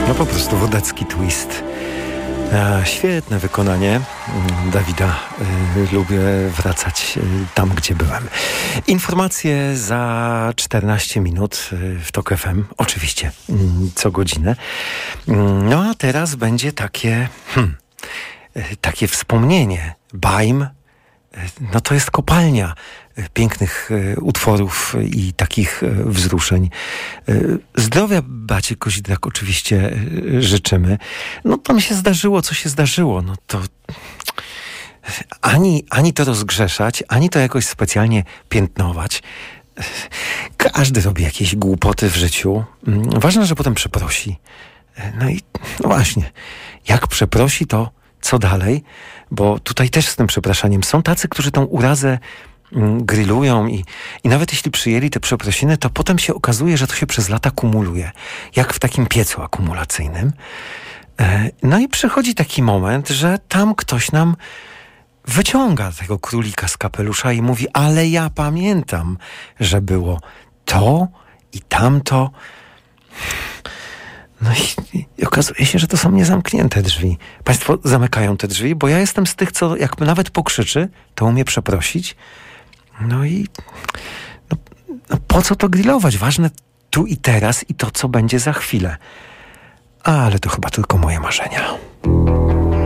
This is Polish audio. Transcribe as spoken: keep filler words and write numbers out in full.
No po prostu wodecki twist. E, świetne wykonanie Dawida. E, lubię wracać e, tam, gdzie byłem. Informacje za czternaście minut e, w TOK F M. Oczywiście m, co godzinę. No a teraz będzie takie hmm, e, takie wspomnienie. Bajm, e, no to jest kopalnia pięknych e, utworów i takich e, wzruszeń. E, zdrowia Bacie Kozidrak oczywiście e, życzymy. No to mi się zdarzyło, co się zdarzyło. No to ani, ani to rozgrzeszać, ani to jakoś specjalnie piętnować. Każdy robi jakieś głupoty w życiu. Ważne, że potem przeprosi. No i no właśnie, jak przeprosi, to co dalej? Bo tutaj też z tym przepraszaniem są tacy, którzy tą urazę grillują i, i nawet jeśli przyjęli te przeprosiny, to potem się okazuje, że to się przez lata kumuluje. Jak w takim piecu akumulacyjnym. No i przychodzi taki moment, że tam ktoś nam wyciąga tego królika z kapelusza i mówi, ale ja pamiętam, że było to i tamto. No i, i okazuje się, że to są niezamknięte drzwi. Państwo zamykają te drzwi, bo ja jestem z tych, co jak nawet pokrzyczy, to umie przeprosić. No i no, no po co to grillować? Ważne tu i teraz i to, co będzie za chwilę. Ale to chyba tylko moje marzenia.